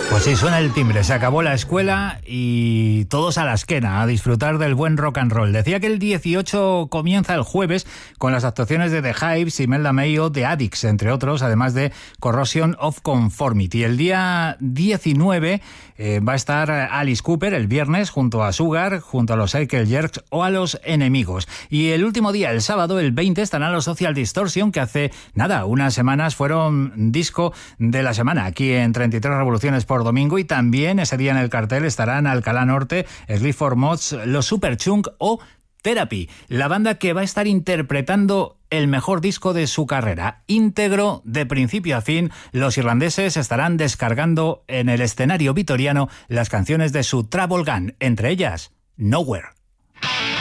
Pues sí, suena el timbre, se acabó la escuela y todos a la esquena, a disfrutar del buen rock and roll. Decía que el 18 comienza el jueves con las actuaciones de The Hives, Imelda May o The Addicts, entre otros, además de Corrosion of Conformity. El día 19 va a estar Alice Cooper el viernes junto a Sugar, junto a los Circle Jerks o a Los Enemigos. Y el último día, el sábado, el 20, estarán los Social Distortion, que hace nada, unas semanas fueron disco de la semana aquí en 33 Revoluciones por domingo, y también ese día en el cartel estarán Alcalá Norte, Sleep for Mods, los Superchunk o Therapy, la banda que va a estar interpretando el mejor disco de su carrera. Íntegro, de principio a fin, los irlandeses estarán descargando en el escenario vitoriano las canciones de su Travel Gun, entre ellas Nowhere.